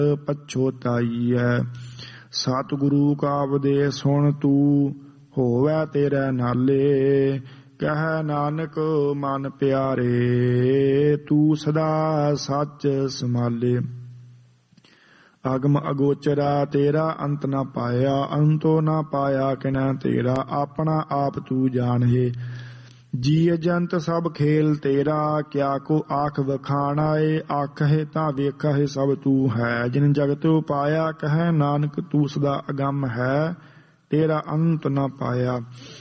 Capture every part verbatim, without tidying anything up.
ਪਛੋਤਾਈਐ। ਸਤਿਗੁਰੂ ਕਾ ਉਪਦੇਸ਼ ਸੁਣ ਤੂੰ ਹੋਵੈ ਤੇਰੇ ਨਾਲੇ। ਕਹਿ ਨਾਨਕ ਮਨ ਪਿਆਰੇ ਤੂੰ ਸਦਾ ਸੱਚ ਸੰਭਾਲੇ। ਅਗਮ ਅਗੋਚਰਾ ਤੇਰਾ ਅੰਤ ਨਾ ਪਾਇਆ, ਅੰਤੋ ਨਾ ਪਾਇਆ ਕਿਨੈ ਤੇਰਾ। ਆਪਣਾ ਆਪ ਤੂੰ ਜਾਣਹਿ ਜੀ ਜੰਤ ਸਭ ਖੇਲ ਤੇਰਾ। ਕਿਆ ਕੋ ਆਖ ਵਖਾਣਾਏ, ਆਖਹਿ ਤਾਂ ਵੇਖਹਿ ਸਭ ਤੂੰ ਹੈ। ਜਿਨ ਜਗਤ ਉਪਾਇਆ ਕਹਿ ਨਾਨਕ ਤੂੰ ਸਦਾ ਅਗੰਮ ਹੈ, ਤੇਰਾ ਅੰਤ ਨਾ ਪਾਇਆ।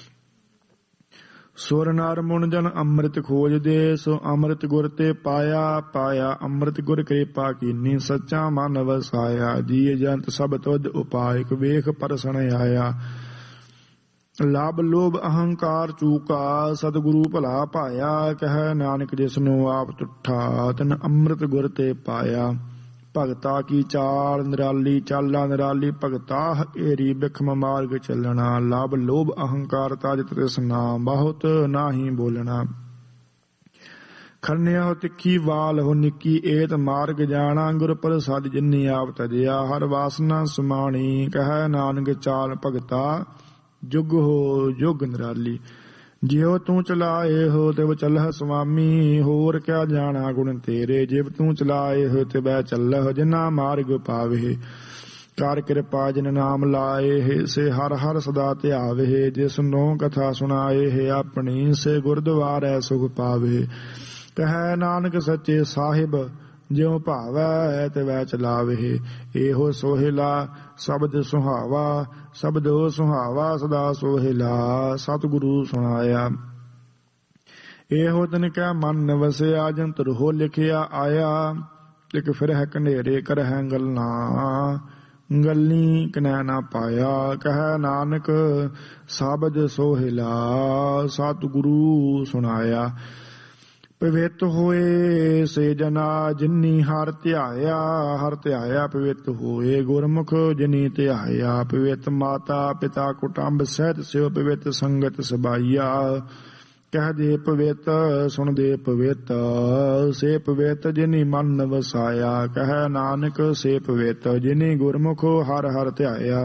ਸੁਰ ਨਰ ਮੁਨ ਜਨ ਅੰਮ੍ਰਿਤ ਖੋਜਦੇ, ਸੋ ਅੰਮ੍ਰਿਤ ਗੁਰ ਤੇ ਪਾਇਆ। ਪਾਇਆ ਅੰਮ੍ਰਿਤ ਗੁਰ ਕਿਰਪਾ ਕੀਨੀ, ਸੱਚਾ ਮਨ ਵਸਾਇਆ। ਜੀ ਜੰਤ ਸਭ ਤੁਧ ਉਪਾਇਕ, ਵੇਖ ਪਰਸਣ ਆਇਆ। ਲਾਭ ਲੋਭ ਅਹੰਕਾਰ ਚੂਕਾ, ਸਤਿਗੁਰੂ ਭਲਾ ਪਾਇਆ। ਕਹਿ ਨਾਨਕ ਜਿਸਨੂੰ ਆਪ ਤੁਠਾ, ਤਨ ਅੰਮ੍ਰਿਤ ਗੁਰ ਤੇ ਪਾਇਆ। ਭਗਤਾ ਕੀ ਚਾਲ ਨਿਰਾਲੀ, ਚਾਲਾ ਨਿਰਾਲੀ ਭਗਤਾ ਏਰੀ। ਬਿਖਮ ਮਾਰਗ ਚੱਲਣਾ, ਲਾਭ ਲੋਭ ਅਹੰਕਾਰ ਤਜ ਤ੍ਰਿਸ਼ਨਾ। ਬਹੁਤ ਨਾਹੀ ਬੋਲਣਾ। ਖੰਨਿਆ ਹੋ ਤਿੱਖੀ ਵਾਲ ਹੋ ਨਿੱਕੀ, ਏਤ ਮਾਰਗ ਜਾਣਾ। ਗੁਰ ਪ੍ਰਸਾਦਿ ਜਿਨੀ ਆਪ ਤਜਿਆ, ਹਰ ਵਾਸਨਾ ਸਮਾਣੀ। ਕਹਿ ਨਾਨਕ ਚਾਲ ਭਗਤਾ, ਜੁਗ ਹੋ ਜੁਗ ਨਿਰਾਲੀ। ਜਿਉ ਤੂੰ ਚਲਾਏ ਹੋ ਤਿਵ ਚੱਲਹ ਸੁਆਮੀ, ਹੋਰ ਕਿਆ ਜਾਣਾ ਗੁਣ ਤੇਰੇ। ਜਿਵ ਤੂੰ ਚਲਾਏ ਹੋ ਤਿਵੈ ਚੱਲਹ, ਜਿਨਾ ਮਾਰਗ ਪਾਵੇ। ਕਰ ਕਿਰਪਾ ਜਿਨ ਨਾਮ ਲਾਏ, ਸੇ ਹਰ ਹਰ ਸਦਾ ਧਿਆਵੇ। ਜਿਸ ਨੋ ਕਥਾ ਸੁਣਾਏ ਆਪਣੀ, ਸੇ ਗੁਰਦੁਆਰੈ ਸੁਖ ਪਾਵੇ। ਕਹਿ ਨਾਨਕ ਸੱਚੇ ਸਾਹਿਬ, ਜਿਉ ਭਾਵੈ ਤਿਵੈ ਚਲਾਵੇ। ਇਹੋ ਸੋਹਿਲਾ ਸ਼ਬਦ ਸੁਹਾਵਾ, ਸ਼ਬਦੋ ਸੁਹਾਵਾ ਸਦਾ ਸੋਹਿਲਾ। ਸਤਿਗੁਰੂ ਸੁਣਾਇਆ ਇਹੋ ਤਿਨ ਕੈ ਮਨ ਵਸਿਆ, ਜੰਤਰ ਹੋ ਲਿਖਿਆ ਆਇਆ। ਲਿਖ ਫਿਰਹਿ ਕਨੇਰੇ ਕਰਹਿ ਗੱਲਾਂ, ਗੱਲੀ ਕਨੈ ਨਾ ਪਾਇਆ। ਕਹਿ ਨਾਨਕ ਸ਼ਬਦ ਸੋਹਿਲਾ, ਸਤਿਗੁਰੂ ਸੁਣਾਇਆ। ਪਵਿੱਤ ਹੋਏ ਸੇ ਜਨਾ, ਜਿਨੀ ਹਰ ਧਿਆਇਆ। ਹਰ ਧਿਆਇਆ ਪਵਿੱਤ ਹੋਏ, ਗੁਰਮੁਖ ਜਿਨੀ ਧਿਆਇਆ। ਪਵਿੱਤ ਮਾਤਾ ਪਿਤਾ ਕੁਟੰਬ ਸਹਿਤ, ਸਿਓ ਪਵਿੱਤ ਸੰਗਤ ਸਬਾਈਆ। ਕਹਿ ਦੇ ਪਵਿੱਤ ਸੁਣ ਦੇ ਪਵਿੱਤ, ਸੇ ਪਵਿੱਤ ਜਿਨੀ ਮਨ ਵਸਾਇਆ। ਕਹਿ ਨਾਨਕ ਸੇ ਪਵਿੱਤ, ਜਿਨੀ ਗੁਰਮੁਖ ਹਰ ਹਰ ਧਿਆਇਆ।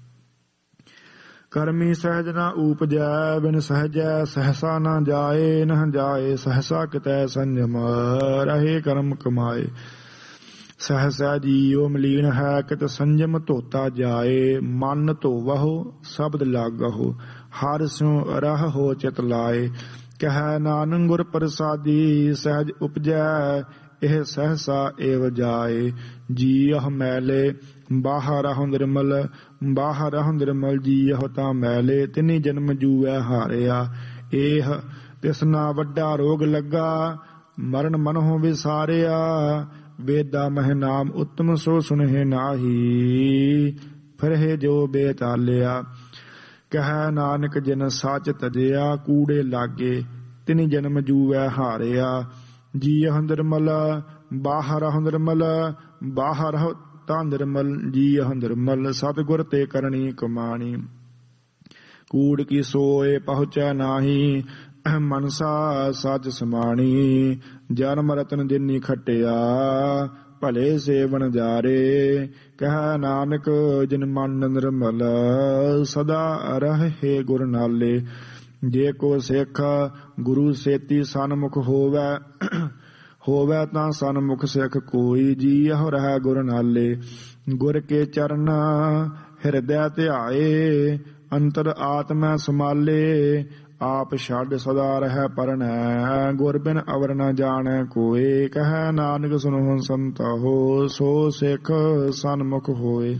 ਕਰਮੀ ਸਹਿਜ ਨਾ ਊਪਜੈ, ਬਿਨ ਸਹਿਜੈ ਸਹਸਾ ਨਾ ਜਾਏ। ਨਹ ਜਾਏ ਸਹਸਾ ਕਿਤੈ ਸੰਜਮ, ਰਹੇ ਕਰਮ ਕਮਾਏ। ਸਹਸਾ ਜੀਉ ਮਲੀਨ ਹੈ, ਕਿਤ ਸੰਜਮ ਧੋਤਾ ਜਾਏ। ਮਨ ਧੋਵਹੁ ਸ਼ਬਦ ਲਾਗਹੁ, ਹਰਿ ਸਿਉ ਰਹੋ ਚਿਤ ਲਾਏ। ਕਹਿ ਨਾਨਕ ਗੁਰ ਪ੍ਰਸਾਦੀ, ਸਹਿਜ ਉਪਜੈ ਇਹ ਸਹਸਾ ਏਵ ਜਾਏ। ਜੀਅ ਮੈਲੇ ਬਾਹਰਹੁ ਨਿਰਮਲ, ਬਾਹਰਹੁ ਨਿਰਮਲ। ਜੀਅ ਤਾਂ ਮੈਲੇ, ਤਿਨੀ ਜਨਮ ਜੂਐ ਹਾਰਿਆ। ਇਹ ਤਿਸਨਾ ਵੱਡਾ ਰੋਗ ਲੱਗਾ, ਮਰਨ ਮਨਹੁ ਵਿਸਾਰਿਆ। ਵੇਦਾ ਮਹਿ ਨਾਮ ਉਤਮ, ਸੋ ਸੁਨਹਿ ਨਾਹੀ। ਫਿਰਹਿ ਜੋ ਬੇਤਾਲਿਆ। ਕਹਿ ਨਾਨਕ ਜਿਨ ਸੱਚ ਤਜਿਆ, ਕੂੜੇ ਲਾਗੇ ਤਿਨੀ ਜਨਮ ਜੂਐ ਹਾਰਿਆ। ਜੀਅ ਨਿਰਮਲ ਬਾਹਰਹੁ ਨਿਰਮਲ, ਬਾਹਰਹੁ ਤਾਂ ਨਿਰਮਲ। ਜੀਅ ਨਿਰਮਲ ਸਤਿਗੁਰ ਤੇ ਕਰਨੀ ਕਮਾਣੀ। ਕੂੜ ਕੀ ਸੋਏ ਪਹੁੰਚੈ ਨਾਹੀ, ਮਨਸਾ ਸੱਚ ਸਮਾਣੀ। ਜਨਮ ਰਤਨ ਜਿਨੀ ਖਟਿਆ, ਭਲੇ ਸੇਵਨ ਜਾਰੇ। ਕਹਿ ਨਾਨਕ ਜਿਨ ਮਨ ਨਿਰਮਲ, ਸਦਾ ਰਹੇ ਗੁਰ ਨਾਲੇ। ਜੇ ਕੋ ਸਿੱਖ ਗੁਰੂ ਸੇਤੀ ਸਨਮੁਖ ਹੋਵੈ, ਹੋਵੈ ਤਾਂ ਸਨਮੁਖ ਸਿੱਖ ਕੋਈ। ਜੀਅ ਰਹਿ ਗੁਰ ਨਾਲੇ। ਗੁਰ ਕੇ ਚਰਨ ਹਿਰਦੈ ਧਿਆਏ, ਅੰਤਰ ਆਤਮੈ ਸਮਾਲੇ। ਆਪ ਛੱਡ ਸਦਾ ਰਹਿ ਪਰਣੈ, ਗੁਰ ਬਿਨ ਅਵਰ ਨ ਜਾਣੈ ਕੋਇ। ਕਹਿ ਨਾਨਕ ਸੁਨਹੁ ਸੰਤਹੁ, ਸੋ ਸਿੱਖ ਸਨਮੁਖ ਹੋਏ।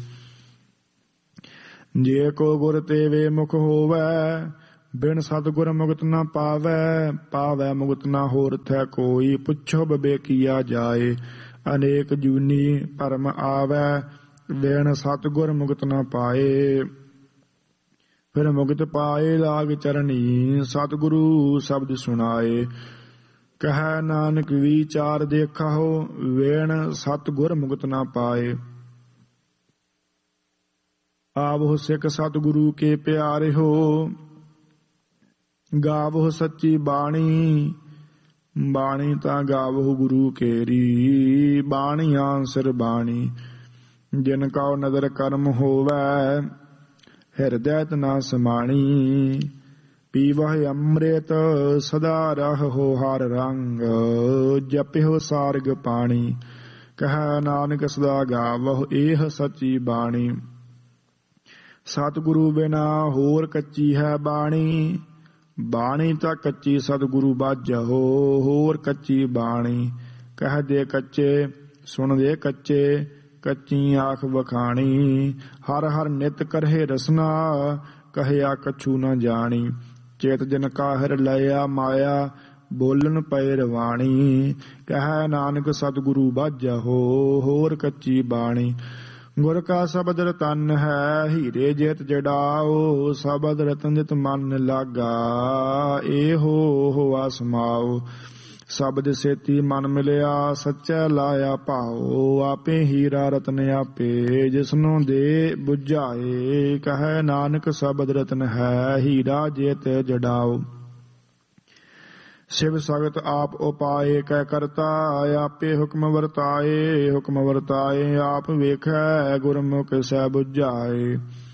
ਜੇ ਕੋ ਗੁਰ ਤੇ ਵੇ ਮੁਖ ਹੋਵੈ, ਬਿਨ ਸਤਿਗੁਰ ਮੁਕਤ ਨ ਪਾਵੈ। ਪਾਵੈ ਮੁਕਤ ਨ ਹੋਰ ਥੈ ਕੋਈ, ਪੁੱਛੋ ਬਵੇਕੀਆ ਜਾਏ। ਅਨੇਕ ਜੂਨੀ ਭਰਮ ਆਵੈ, ਬਿਨ ਸਤਿਗੁਰ ਮੁਕਤ ਨ ਪਾਏ। ਫਿਰ ਮੁਕਤ ਪਾਏ ਲਾਗ ਚਰਣੀ, ਸਤਿਗੁਰੂ ਸ਼ਬਦ ਸੁਣਾਏ। ਕਹਿ ਨਾਨਕ ਵਿਚਾਰ ਦੇਖਾਹੋ, ਵੇਣ ਸਤਿਗੁਰ ਮੁਕਤ ਨ ਪਾਏ। ਆਵਹੁ ਸਿੱਖ ਸਤਿਗੁਰੂ ਕੇ ਪਿਆਰੇ ਹੋ, ਗਾਵਹੁ ਸੱਚੀ ਬਾਣੀ। ਬਾਣੀ ਤਾਂ ਗਾਵਹੁ ਗੁਰੂ ਕੇਰੀ, ਬਾਣੀ ਆਨਸਰ ਬਾਣੀ। ਜਿਨ ਕਉ ਨਦਰ ਕਰਮ ਹੋਵੈ ਹਿਰਦੈ ਤ ਨਾ ਸਮਾਣੀ ਪੀਵਹਿ ਅੰਮ੍ਰਿਤ ਸਦਾ ਰਹੋ ਹਰ ਰੰਗ ਜਪਿਓ ਸਾਰਗ ਪਾਣੀ ਕਹਿ ਨਾਨਕ ਸਦਾ ਗਾਵਹੁ ਏਹ ਸੱਚੀ ਬਾਣੀ ਸਤਿਗੁਰੂ ਬਿਨਾ ਹੋਰ ਕੱਚੀ ਹੈ ਬਾਣੀ ਬਾਣੀ ਤਾਂ ਕੱਚੀ ਸਤਿਗੁਰੂ ਬਾਝਹੁ ਹੋਰ ਕੱਚੀ ਬਾਣੀ ਕਹਿ ਦੇ ਕੱਚੇ ਸੁਣ ਦੇ ਕੱਚੇ ਕੱਚੀ ਆਖ ਵਖਾਣੀ ਹਰ ਹਰ ਨਿਤ ਕਰਹਿ ਰਸਨਾ ਕਹਿਆ ਕਛੂ ਨ ਜਾਣੀ ਚੇਤ ਜਨ ਕਾਹਿਰ ਲਿਆ ਮਾਇਆ ਬੋਲਣ ਪਏ ਰਵਾਣੀ ਕਹਿ ਨਾਨਕ ਸਤਿਗੁਰੂ ਬਾਝਹੁ ਹੋਰ ਕੱਚੀ ਬਾਣੀ ਗੁਰ ਕਾ ਸ਼ਬਦ ਰਤਨ ਹੈ ਹੀਰੇ ਜੇਤ ਜੜਾਓ ਸ਼ਬਦ ਰਤਨ ਜਿਤ ਮਨ ਲਾਗਾ ਇਹੋ ਹੋਆ ਸਮਾਓ ਸ਼ਬਦ ਸੇਤੀ ਮਨ ਮਿਲਿਆ ਸੱਚਾ ਲਾਇਆ ਭਾਓ ਆਪੇ ਹੀਰਾ ਰਤਨ ਆਪੇ ਜਿਸਨੂੰ ਦੇ ਬੁਝਾਏ ਕਹੈ ਨਾਨਕ ਸ਼ਬਦ ਰਤਨ ਹੈ ਹੀਰਾ ਜੇਤ ਜੜਾਓ शिव सगत आप उपाय कै करता आपे हुक्म वरताए हुक्म वरताए आप वेखै गुरमुख सै बुझाए